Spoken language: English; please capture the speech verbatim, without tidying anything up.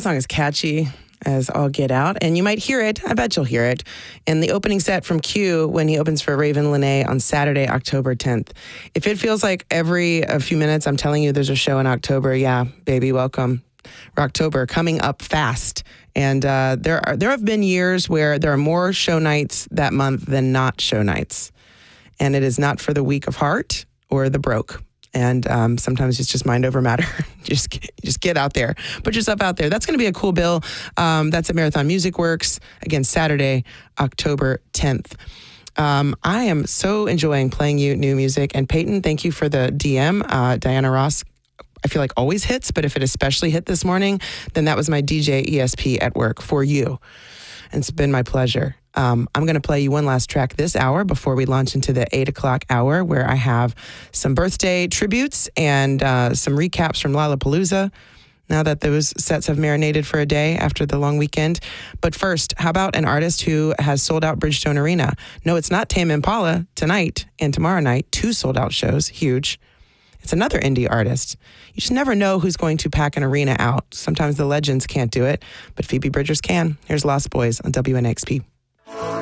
song is catchy as all get out, and you might hear it. I bet you'll hear it in the opening set from Q when he opens for Raven Lenae on Saturday, October tenth. If it feels like every a few minutes I'm telling you there's a show in October, yeah, baby, welcome. October coming up fast. And uh, there are there have been years where there are more show nights that month than not show nights. And it is not for the weak of heart or the broke. And um, sometimes it's just mind over matter. just just get out there. Put yourself out there. That's going to be a cool bill. Um, that's at Marathon Music Works. Again, Saturday, October tenth. Um, I am so enjoying playing you new music. And Peyton, thank you for the D M. Uh, Diana Ross, I feel like always hits, but if it especially hit this morning, then that was my D J E S P at work for you. And it's been my pleasure. Um, I'm going to play you one last track this hour before we launch into the eight o'clock hour, where I have some birthday tributes and uh, some recaps from Lollapalooza, now that those sets have marinated for a day after the long weekend. But first, how about an artist who has sold out Bridgestone Arena? No, it's not Tame Impala tonight and tomorrow night, two sold out shows, huge. It's another indie artist. You just never know who's going to pack an arena out. Sometimes the legends can't do it, but Phoebe Bridgers can. Here's Lost Boys on W N X P.